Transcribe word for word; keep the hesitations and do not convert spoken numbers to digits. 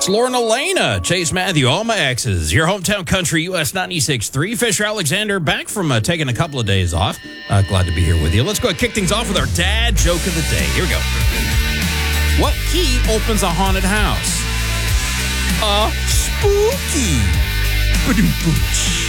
It's Lauren Elena, Chase Matthew, all my exes. Your hometown country, U S ninety-six point three. Fisher Alexander back from uh, taking a couple of days off. Uh, glad to be here with you. Let's go and kick things off with our dad joke of the day. Here we go. What key opens a haunted house? A spooky. Ba-doom-booch.